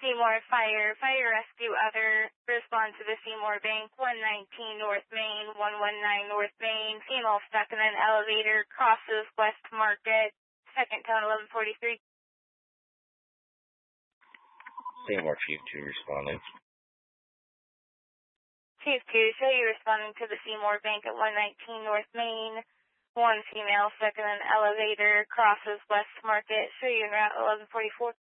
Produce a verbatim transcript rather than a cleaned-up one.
Seymour Fire, Fire Rescue Other, respond to the Seymour Bank, one nineteen North Main, one nineteen North Main, female stuck in an elevator, crosses West Market, second tone eleven forty-three. Seymour Chief two responding. Chief two, show you responding to the Seymour Bank at one nineteen North Main, one female stuck in an elevator, crosses West Market, show you en route eleven forty-four.